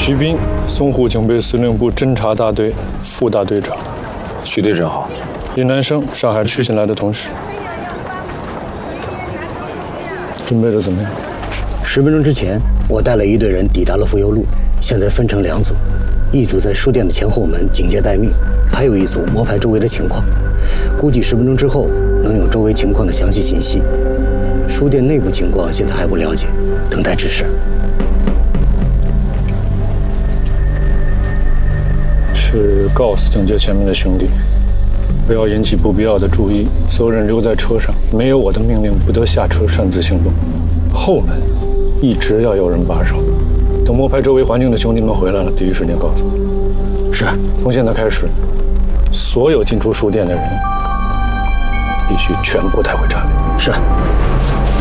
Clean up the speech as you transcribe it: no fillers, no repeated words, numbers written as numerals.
徐斌，淞沪警备司令部侦察大队副大队长。 徐队长好。 李南生，上海区新来的同事。准备的怎么样 ？10分钟之前，我带了一队人抵达了富油路，现在分成2组，一组在书店的前后门警戒待命，还有一组摸排周围的情况。估计10分钟之后能有周围情况的详细信息。书店内部情况现在还不了解，等待指示。 去告诉警戒前面的兄弟，不要引起不必要的注意，所有人留在车上，没有我的命令不得下车擅自行动。后门一直要有人把守，等摸排周围环境的兄弟们回来了，第一时间告诉我。 是。 从现在开始，所有进出书店的人必须全部带回站里。 是。